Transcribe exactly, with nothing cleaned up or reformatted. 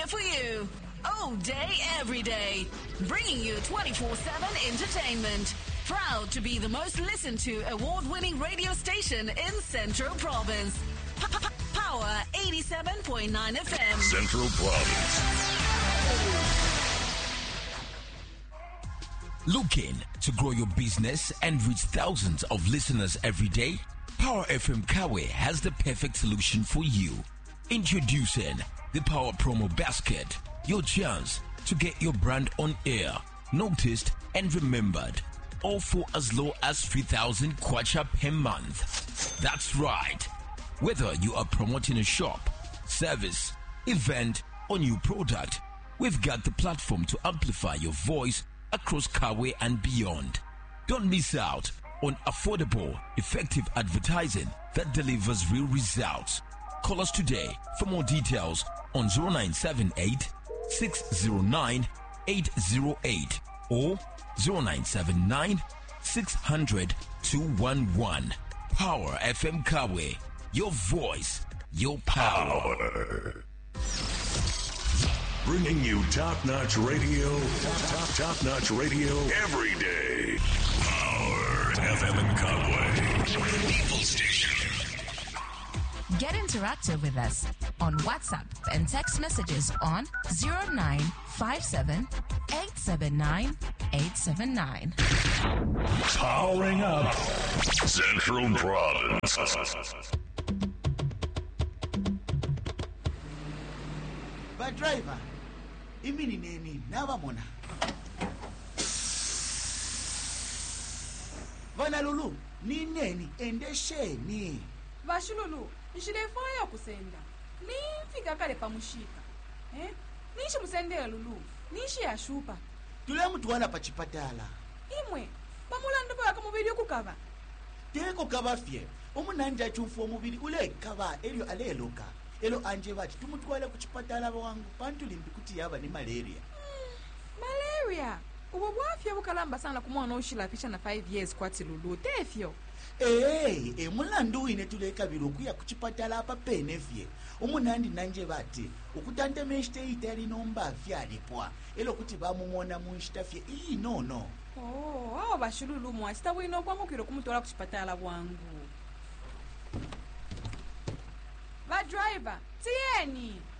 here for you. All day, every day. Bringing you twenty-four seven entertainment. Proud to be the most listened to award-winning radio station in Central Province. Power eighty-seven point nine F M. Central Province. Looking to grow your business and reach thousands of listeners every day? Power F M Kawe has the perfect solution for you. Introducing the Power Promo Basket. Your chance to get your brand on air, noticed and remembered. All for as low as three thousand kwacha per month. That's right. Whether you are promoting a shop, service, event, or new product, we've got the platform to amplify your voice across Kawe and beyond. Don't miss out on affordable, effective advertising that delivers real results. Call us today for more details on zero nine seven eight, six zero nine, eight zero eight or zero nine seven nine, six hundred, two one one. Power F M Kawe. Your voice, your power. Power. Bringing you top-notch radio, top, top-notch radio every day. Power F M and Kawe. People station. Get interactive with us on WhatsApp and text messages on zero nine five seven, eight seven nine, eight seven nine. Powering up Central Province. But driver, imini neni nava mona. Vana Lulu, ni neni endesheni. Vashululu, nishidefaya kusenda. Nifika kale pamushika. Eh? Nishi musendela Lulu. Nishi ya shupa. Tule mtu wana pachipatala. Imwe, pamulanda pa yakamubili okukava. Teko kava fye. Omunanja chumfu omubili ule kava elio aleloka. Elo anje bati tumutwala kuchipatala wangu pantu limbi kuti yaba ni malaria. Mm, malaria. Ubo bwafya bukalamba sana kumwana oshila pisha na five years kwati Lulu tefyo. Eh, e mulandu ine tuleka biroku ya kuchipatala apa penefye. Omunandi nanje bati ukutante meshte itali nomba fya lipwa. Elo kuti bamumona munshitafye ii no no. Oh, awa bashululu mwachita wino kwa mukiro kumutwala kuchipatala wangu. Va driver, tieni!